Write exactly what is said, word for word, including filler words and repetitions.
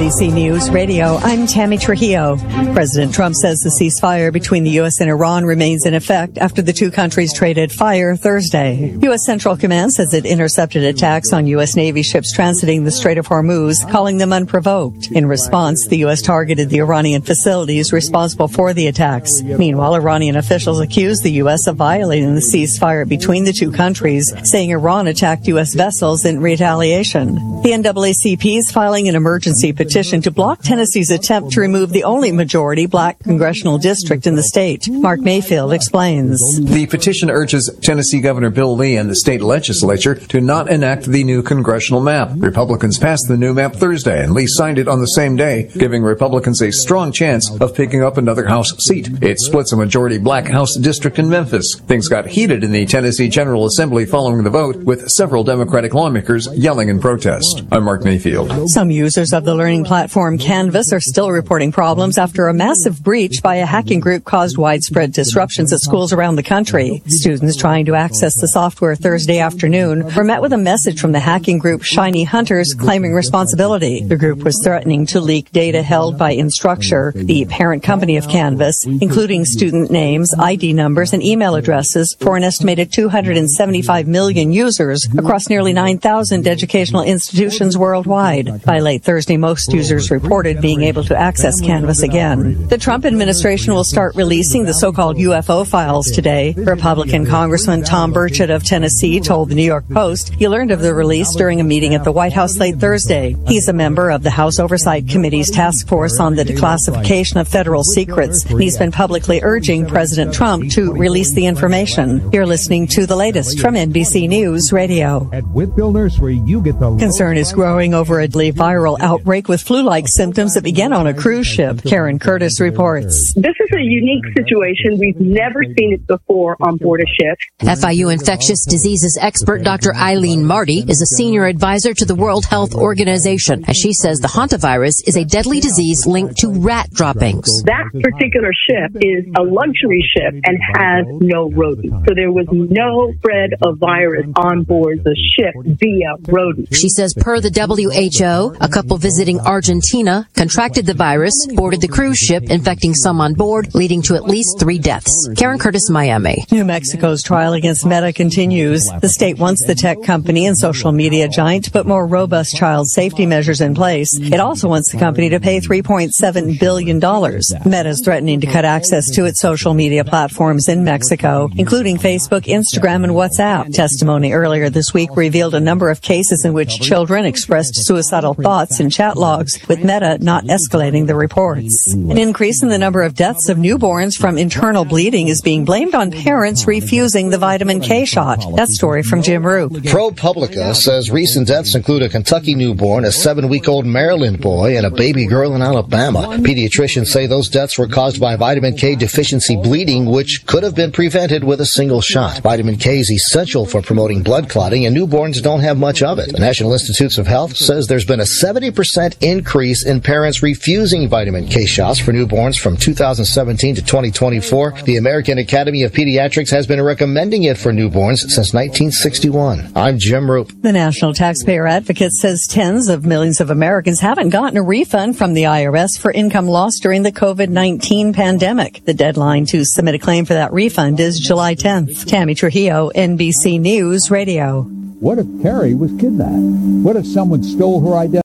B C News Radio, I'm Tammy Trujillo. President Trump says the ceasefire between the U S and Iran remains in effect after the two countries traded fire Thursday. U S Central Command says it intercepted attacks on U S Navy ships transiting the Strait of Hormuz, calling them unprovoked. In response, the U S targeted the Iranian facilities responsible for the attacks. Meanwhile, Iranian officials accused the U S of violating the ceasefire between the two countries, saying Iran attacked U S vessels in retaliation. The N double A C P is filing an emergency petition to block Tennessee's attempt to remove the only majority black congressional district in the state. Mark Mayfield explains. The petition urges Tennessee Governor Bill Lee and the state legislature to not enact the new congressional map. Republicans passed the new map Thursday, and Lee signed it on the same day, giving Republicans a strong chance of picking up another House seat. It splits a majority black House district in Memphis. Things got heated in the Tennessee General Assembly following the vote, with several Democratic lawmakers yelling in protest. I'm Mark Mayfield. Some users of the learning platform Canvas are still reporting problems after a massive breach by a hacking group caused widespread disruptions at schools around the country. Students trying to access the software Thursday afternoon were met with a message from the hacking group Shiny Hunters claiming responsibility. The group was threatening to leak data held by Instructure, the parent company of Canvas, including student names, I D numbers, and email addresses for an estimated two hundred seventy-five million users across nearly nine thousand educational institutions worldwide. By late Thursday, most users reported being able to access Canvas again. The Trump administration will start releasing the so-called U F O files today. Republican Congressman Tom Burchett of Tennessee told the New York Post he learned of the release during a meeting at the White House late Thursday. He's a member of the House Oversight Committee's task force on the declassification of federal secrets. He's been publicly urging President Trump to release the information. You're listening to the latest from N B C News Radio. At Whitfield Nursery, you get the concern is growing over a viral outbreak with flu-like symptoms that began on a cruise ship. Karen Curtis reports. This is a unique situation. We've never seen it before on board a ship. F I U infectious diseases expert Doctor Eileen Marty is a senior advisor to the World Health Organization, as she says the hantavirus is a deadly disease linked to rat droppings. That particular ship is a luxury ship and has no rodents. So there was no spread of virus on board the ship via rodents. She says per the W H O, a couple visiting Argentina contracted the virus, boarded the cruise ship, infecting some on board, leading to at least three deaths. Karen Curtis, Miami. New Mexico's trial against Meta continues. The state wants the tech company and social media giant to put more robust child safety measures in place. It also wants the company to pay three point seven billion dollars. Meta is threatening to cut access to its social media platforms in Mexico, including Facebook, Instagram, and WhatsApp. Testimony earlier this week revealed a number of cases in which children expressed suicidal thoughts in chat logs, with Meta not escalating the reports. An increase in the number of deaths of newborns from internal bleeding is being blamed on parents refusing the vitamin K shot. That story from Jim Roop. ProPublica says recent deaths include a Kentucky newborn, a seven-week-old Maryland boy, and a baby girl in Alabama. Pediatricians say those deaths were caused by vitamin K deficiency bleeding, which could have been prevented with a single shot. Vitamin K is essential for promoting blood clotting, and newborns don't have much of it. The National Institutes of Health says there's been a seventy percent increase in parents refusing vitamin K shots for newborns from two thousand seventeen to twenty twenty-four. The American Academy of Pediatrics has been recommending it for newborns since nineteen sixty-one. I'm Jim Roop. The National Taxpayer Advocate says tens of millions of Americans haven't gotten a refund from the I R S for income lost during the COVID nineteen pandemic. The deadline to submit a claim for that refund is July tenth. Tammy Trujillo, N B C News Radio. What if Carrie was kidnapped? What if someone stole her identity?